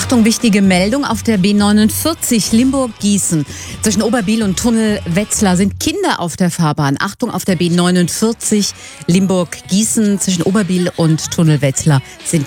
Achtung, wichtige Meldung auf der B49 Limburg-Gießen. Zwischen Oberbiel und Tunnel Wetzlar sind Kinder auf der Fahrbahn. Achtung, auf der B49 Limburg-Gießen zwischen Oberbiel und Tunnel Wetzlar sind